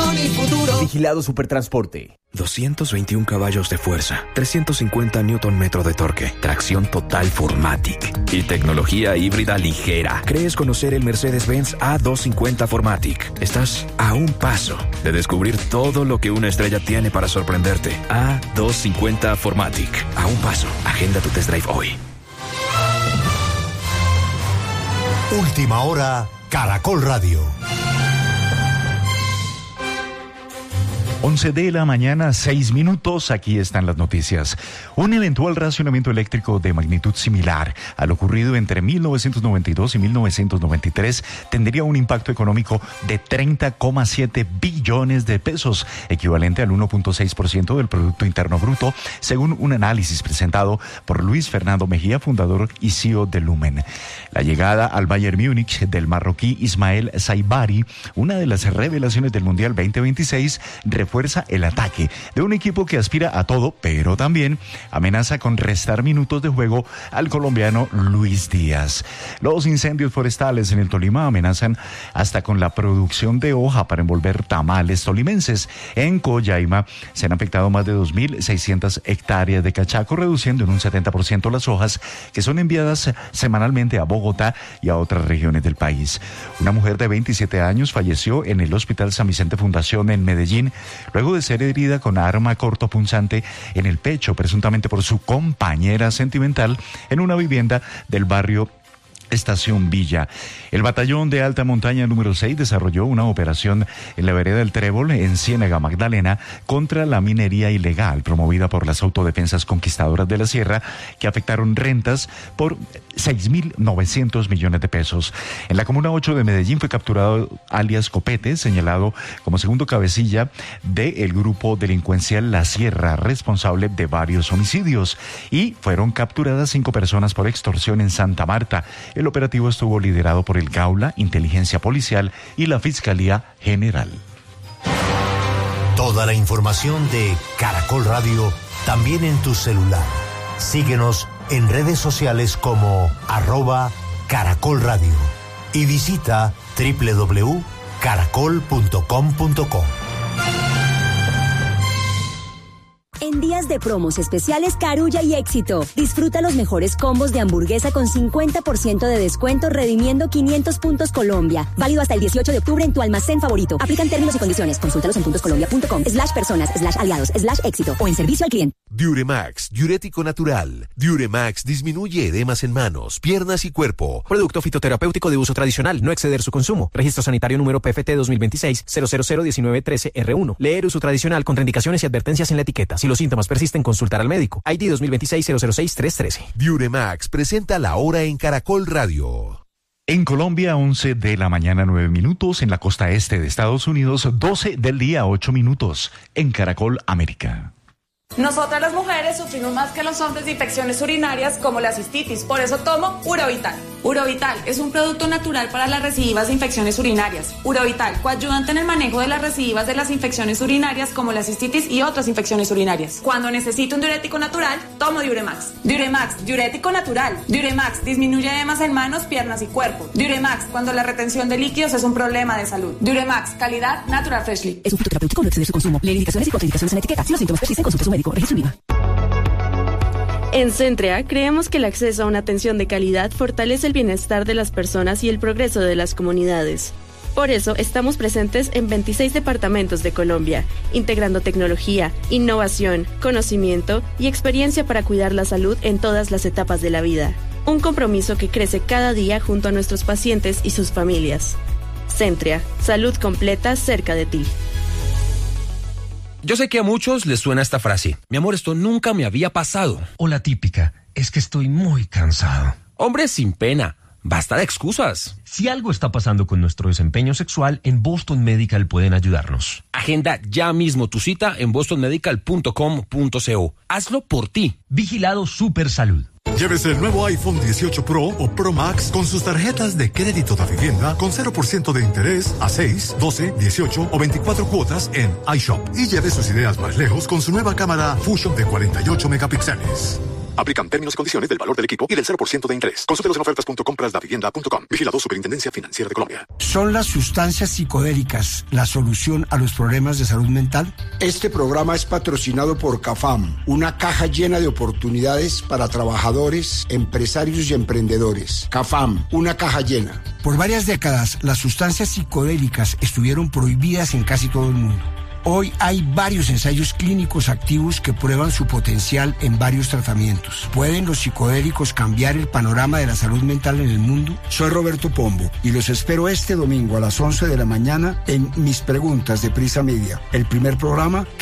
inversión y futuro. Vigilado Supertransporte. 221 caballos de fuerza, 350 Nm de torque, tracción total 4MATIC y tecnología híbrida ligera. ¿Crees conocer el Mercedes-Benz A250 4MATIC? Estás a un paso de descubrir todo lo que una estrella tiene para sorprenderte. A250 4MATIC. A un paso. Agenda tu test drive hoy. Última hora, Caracol Radio. 11 de la mañana, 6 minutos, aquí están las noticias. Un eventual racionamiento eléctrico de magnitud similar a lo ocurrido entre 1992 y 1993 tendría un impacto económico de 30,7 billones de pesos, equivalente al 1.6% del Producto Interno Bruto, según un análisis presentado por Luis Fernando Mejía, fundador y CEO de Lumen. La llegada al Bayern Múnich del marroquí Ismael Saibari, una de las revelaciones del Mundial 2026, refuerza el ataque de un equipo que aspira a todo, pero también amenaza con restar minutos de juego al colombiano Luis Díaz. Los incendios forestales en el Tolima amenazan hasta con la producción de hoja para envolver tamales tolimenses. En Coyaima se han afectado más de 2.600 hectáreas de cachaco, reduciendo en un 70% las hojas que son enviadas semanalmente a Bogotá y a otras regiones del país. Una mujer de 27 años falleció en el Hospital San Vicente Fundación en Medellín, luego de ser herida con arma cortopunzante en el pecho, presuntamente por su compañera sentimental, en una vivienda del barrio Estación Villa. El batallón de alta montaña número 6 desarrolló una operación en la vereda del Trébol, en Ciénaga Magdalena, contra la minería ilegal promovida por las autodefensas conquistadoras de la sierra, que afectaron rentas por 6.900 millones de pesos. En la Comuna 8 de Medellín fue capturado alias Copete, señalado como segundo cabecilla del grupo delincuencial La Sierra, responsable de varios homicidios, y fueron capturadas 5 personas por extorsión en Santa Marta. El operativo estuvo liderado por el Gaula, Inteligencia Policial y la Fiscalía General. Toda la información de Caracol Radio también en tu celular. Síguenos en redes sociales como @Caracol Radio y visita www.caracol.com.co. En días de promos especiales Carulla y Éxito, disfruta los mejores combos de hamburguesa con 50% de descuento redimiendo 500 puntos Colombia. Válido hasta el 18 de octubre en tu almacén favorito. Aplican términos y condiciones. Consúltalos en puntoscolombia.com/personas/aliados/éxito o en servicio al cliente. Diuremax, diurético natural. Diuremax disminuye edemas en manos, piernas y cuerpo. Producto fitoterapéutico de uso tradicional, no exceder su consumo. Registro sanitario número PFT 2026-0001913R1. Leer uso tradicional, contraindicaciones y advertencias en la etiqueta. Si los síntomas persisten, consultar al médico. ID 2026-006-313. Diuremax presenta la hora en Caracol Radio. En Colombia, 11 de la mañana, 9 minutos. En la costa este de Estados Unidos, 12 del día, 8 minutos. En Caracol América. Nosotras las mujeres sufrimos más que los hombres de infecciones urinarias como la cistitis, por eso tomo Urovital. Urovital es un producto natural para las recidivas de infecciones urinarias. Urovital, coayudante en el manejo de las recidivas de las infecciones urinarias como la cistitis y otras infecciones urinarias. Cuando necesito un diurético natural, tomo Diuremax. Diuremax, diurético natural. Diuremax disminuye edemas en manos, piernas y cuerpo. Diuremax, cuando la retención de líquidos es un problema de salud. Diuremax, calidad Natural Freshly. Es un fitoterapéutico, no exceder su consumo. Leer indicaciones y contraindicaciones en la etiqueta. Si los síntomas persisten, consulte a su médico. Registro INVIMA. En Centrea creemos que el acceso a una atención de calidad fortalece el bienestar de las personas y el progreso de las comunidades. Por eso estamos presentes en 26 departamentos de Colombia, integrando tecnología, innovación, conocimiento y experiencia para cuidar la salud en todas las etapas de la vida. Un compromiso que crece cada día junto a nuestros pacientes y sus familias. Centrea, salud completa cerca de ti. Yo sé que a muchos les suena esta frase. Mi amor, esto nunca me había pasado. O la típica, es que estoy muy cansado. Hombre, sin pena. Basta de excusas. Si algo está pasando con nuestro desempeño sexual, en Boston Medical pueden ayudarnos. Agenda ya mismo tu cita en bostonmedical.com.co. Hazlo por ti. Vigilado Supersalud. Llévese el nuevo iPhone 18 Pro o Pro Max con sus tarjetas de crédito de vivienda con 0% de interés a 6, 12, 18 o 24 cuotas en iShop. Y lleve sus ideas más lejos con su nueva cámara Fusion de 48 megapíxeles. Aplican términos y condiciones del valor del equipo y del 0% de interés. Consúltelos en ofertas.comprasdavivienda.com. Vigilado Superintendencia Financiera de Colombia. ¿Son las sustancias psicodélicas la solución a los problemas de salud mental? Este programa es patrocinado por CAFAM, una caja llena de oportunidades para trabajadores, empresarios y emprendedores. CAFAM, una caja llena. Por varias décadas, las sustancias psicodélicas estuvieron prohibidas en casi todo el mundo. Hoy hay varios ensayos clínicos activos que prueban su potencial en varios tratamientos. ¿Pueden los psicodélicos cambiar el panorama de la salud mental en el mundo? Soy Roberto Pombo y los espero este domingo a las 11 de la mañana en Mis Preguntas de Prisa Media, el primer programa que